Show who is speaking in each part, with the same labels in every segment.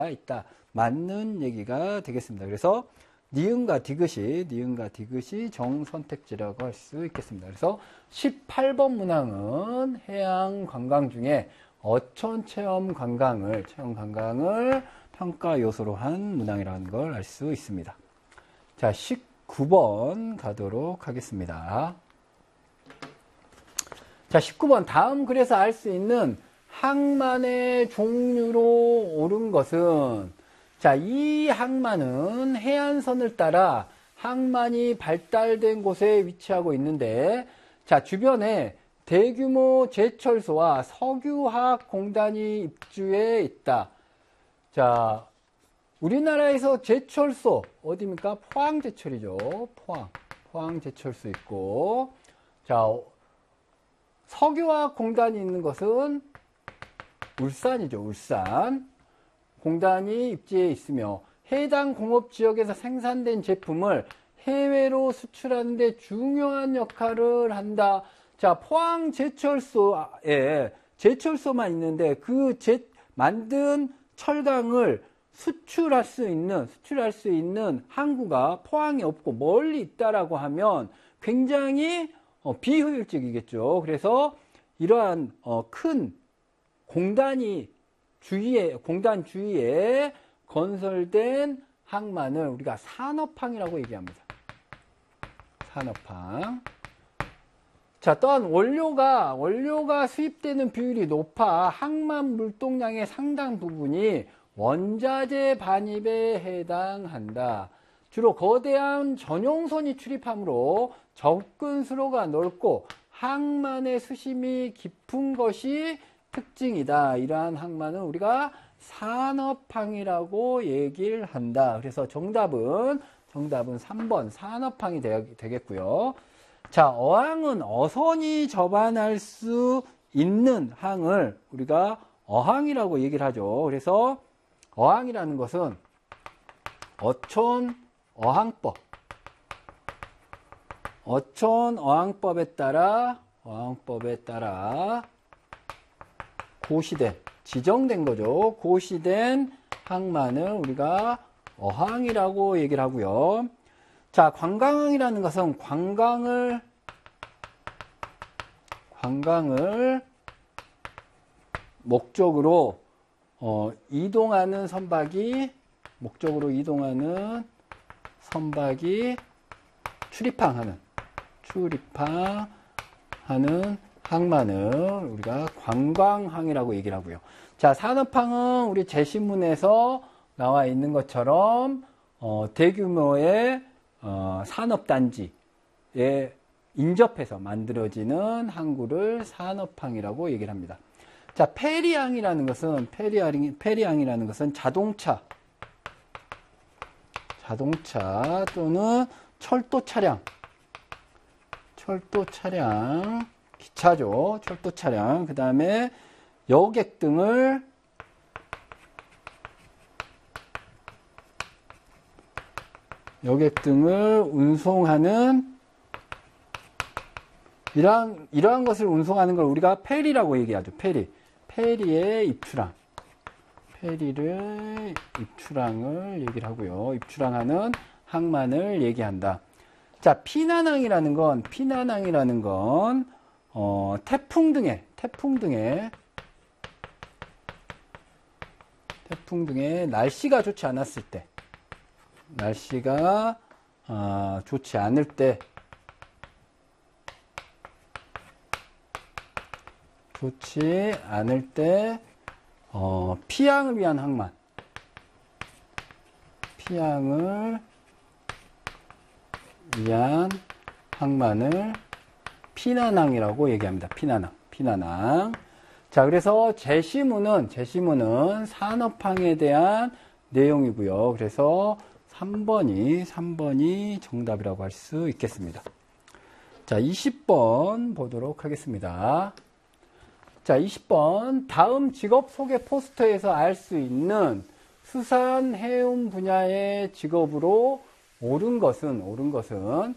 Speaker 1: 있다. 맞는 얘기가 되겠습니다. 그래서 니은과 디귿이 정선택지라고 할 수 있겠습니다. 그래서 18번 문항은 해양 관광 중에 어촌 체험 관광을 평가 요소로 한 문항이라는 걸 알 수 있습니다. 자, 19번 가도록 하겠습니다. 자, 19번 다음 글에서 알 수 있는 항만의 종류로 옳은 것은, 자, 이 항만은 해안선을 따라 항만이 발달된 곳에 위치하고 있는데, 자, 주변에 대규모 제철소와 석유화학 공단이 입주해 있다. 자, 우리나라에서 제철소 어디입니까? 포항제철이죠. 포항제철소 있고, 자, 석유화학 공단이 있는 것은 울산이죠. 울산. 공단이 입지해 있으며 해당 공업지역에서 생산된 제품을 해외로 수출하는 데 중요한 역할을 한다. 자, 포항 제철소에 제철소만 있는데 그 만든 철강을 수출할 수 있는 항구가 포항에 없고 멀리 있다라고 하면 굉장히 비효율적이겠죠. 그래서 이러한 큰 공단 주위에 건설된 항만을 우리가 산업항이라고 얘기합니다. 산업항. 자, 또한 원료가 수입되는 비율이 높아 항만 물동량의 상당 부분이 원자재 반입에 해당한다. 주로 거대한 전용선이 출입하므로 접근 수로가 넓고 항만의 수심이 깊은 것이 특징이다. 이러한 항만은 우리가 산업항이라고 얘기를 한다. 그래서 정답은 3번 산업항이 되겠고요. 자, 어항은 어선이 접안할 수 있는 항을 우리가 어항이라고 얘기를 하죠. 그래서 어항이라는 것은 어촌어항법에 따라 지정된 거죠. 고시된 항만을 우리가 어항이라고 얘기를 하고요. 자, 관광항이라는 것은 관광을 목적으로 이동하는 선박이 출입항하는 항만을 우리가 관광항이라고 얘기를 하고요. 자, 산업항은 우리 제시문에서 나와 있는 것처럼 대규모의 산업단지에 인접해서 만들어지는 항구를 산업항이라고 얘기를 합니다. 자, 페리항이라는 것은 자동차 또는 철도 차량, 기차죠. 철도 차량. 그 다음에 여객 등을 운송하는 이러한 것을 운송하는 걸 우리가 페리라고 얘기하죠. 페리의 입출항. 페리를 입출항을 얘기를 하고요. 입출항하는 항만을 얘기한다. 자, 피난항이라는 건 태풍 등의 날씨가 좋지 않았을 때, 좋지 않을 때, 피항을 위한 항만, 항만을 피난항이라고 얘기합니다. 피난항. 자, 그래서 제시문은 산업항에 대한 내용이고요. 그래서 3번이 정답이라고 할 수 있겠습니다. 자, 20번 보도록 하겠습니다. 자, 20번. 다음 직업 소개 포스터에서 알 수 있는 수산 해운 분야의 직업으로 옳은 것은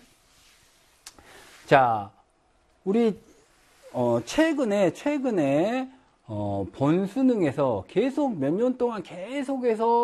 Speaker 1: 자, 우리 최근에 본 수능에서 계속 몇 년 동안 계속해서